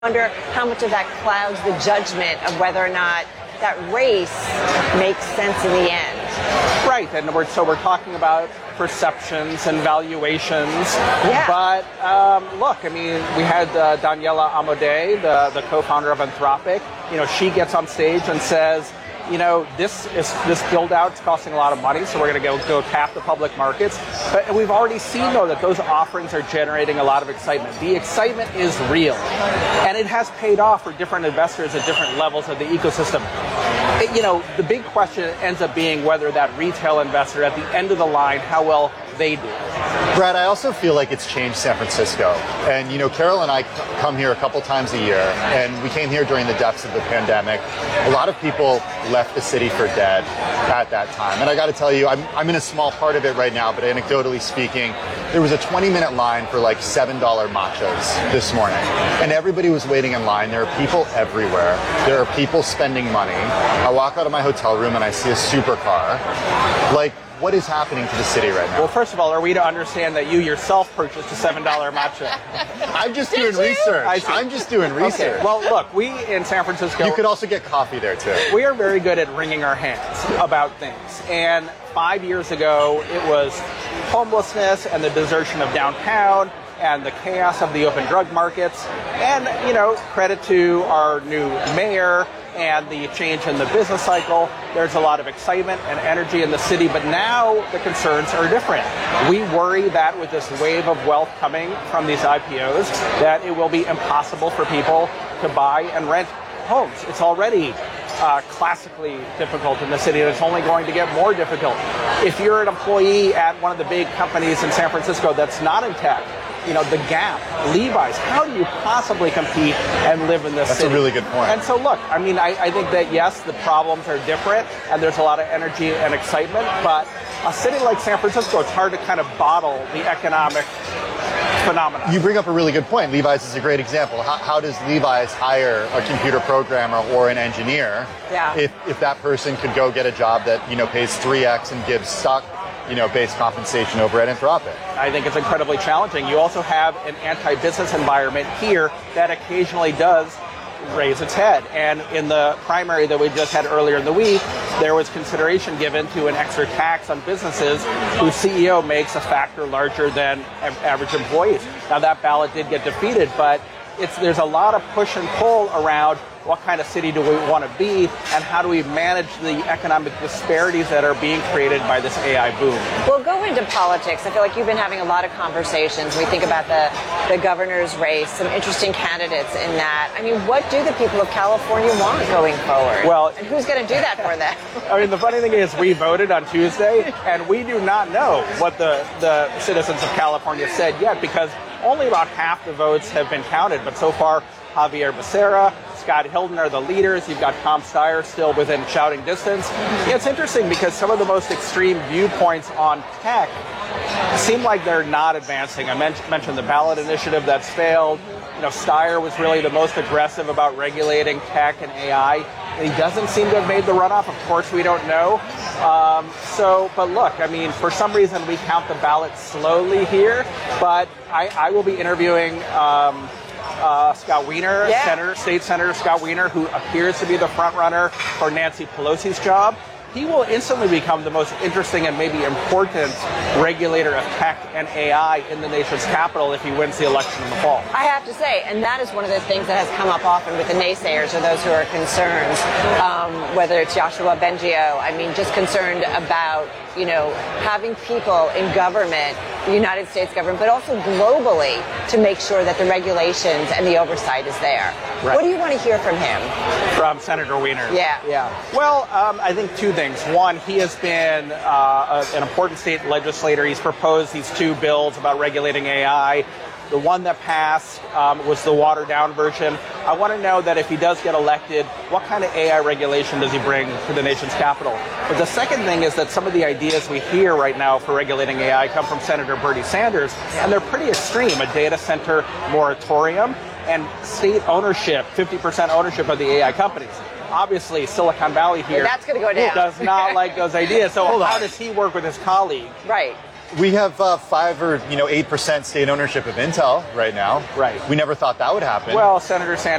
wonder how much of that clouds the judgment of whether or not that race makes sense in the end. Right, and we're talking about perceptions and valuations. Yeah. But look, I mean, we had Daniela Amodei, the co-founder of Anthropic. You know, she gets on stage and says, you know, this build out's costing a lot of money, so we're going to go tap the public markets. But we've already seen, though, that those offerings are generating a lot of excitement. The excitement is real, and it has paid off for different investors at different levels of the ecosystem. You know, the big question ends up being whether that retail investor at the end of the line, how well they do. Brad, I also feel like it's changed San Francisco. And, you know, Carol and I come here a couple times a year, and we came here during the depths of the pandemic. A lot of people left the city for dead at that time. And I got to tell you, I'm in a small part of it right now, but anecdotally speaking, there was a 20-minute line for like $7 matchas this morning. And everybody was waiting in line. There are people everywhere. There are people spending money. I walk out of my hotel room and I see a supercar. Like, what is happening to the city right now? Well, first of all, are we to understand that you yourself purchased a $7 matcha? I'm just doing research. I'm just doing research. Okay. Well, look, we in San Francisco... You could also get coffee there, too. We are very good at wringing our hands about things. And 5 years ago, it was homelessness and the desertion of downtown and the chaos of the open drug markets. And, you know, credit to our new mayor and the change in the business cycle. There's a lot of excitement and energy in the city, but now the concerns are different. We worry that with this wave of wealth coming from these IPOs, that it will be impossible for people to buy and rent homes. It's already classically difficult in the city, and it's only going to get more difficult. If you're an employee at one of the big companies in San Francisco that's not in tech, you know, the Gap, Levi's, how do you possibly compete and live in this city? That's a really good point. And so look, I mean, I think that yes, the problems are different and there's a lot of energy and excitement, but a city like San Francisco, it's hard to kind of bottle the economic phenomenon. You bring up a really good point. Levi's is a great example. How does Levi's hire a computer programmer or an engineer if that person could go get a job that, you know, pays 3x and gives stock, you know, based compensation over at Anthropic? I think it's incredibly challenging. You also have an anti-business environment here that occasionally does raise its head. And in the primary that we just had earlier in the week, there was consideration given to an extra tax on businesses whose CEO makes a factor larger than average employees. Now that ballot did get defeated, but there's a lot of push and pull around what kind of city do we want to be, and how do we manage the economic disparities that are being created by this AI boom? We'll go into politics. I feel like you've been having a lot of conversations. We think about the governor's race, some interesting candidates in that. I mean, what do the people of California want going forward? Well, and who's going to do that for them? I mean, the funny thing is we voted on Tuesday, and we do not know what the citizens of California said yet, because only about half the votes have been counted. But so far, Javier Becerra, Scott Hilton are the leaders. You've got Tom Steyer still within shouting distance. Yeah, it's interesting because some of the most extreme viewpoints on tech seem like they're not advancing. I mentioned the ballot initiative that's failed. You know, Steyer was really the most aggressive about regulating tech and AI. And he doesn't seem to have made the runoff. Of course, we don't know. But look, I mean, for some reason we count the ballot slowly here. But I will be interviewing Scott Wiener, State Senator Scott Wiener, who appears to be the front runner for Nancy Pelosi's job. He will instantly become the most interesting and maybe important regulator of tech and AI in the nation's capital if he wins the election in the fall. I have to say, and that is one of the things that has come up often with the naysayers or those who are concerned, whether it's Joshua Bengio, I mean, just concerned about, you know, having people in government, the United States government, but also globally, to make sure that the regulations and the oversight is there. Right. What do you want to hear from him? From Senator Wiener? Yeah. Well, I think two things. One, he has been an important state legislator. He's proposed these two bills about regulating AI. The one that passed was the watered-down version. I want to know that if he does get elected, what kind of AI regulation does he bring to the nation's capital? But the second thing is that some of the ideas we hear right now for regulating AI come from Senator Bernie Sanders, and they're pretty extreme. A data center moratorium and state ownership, 50% ownership of the AI companies. Obviously, Silicon Valley here that's going to go down. Does not like those ideas. So how does he work with his colleague? Right. We have 5 or 8% state ownership of Intel right now. Right. We never thought that would happen. Well, Senator Sanders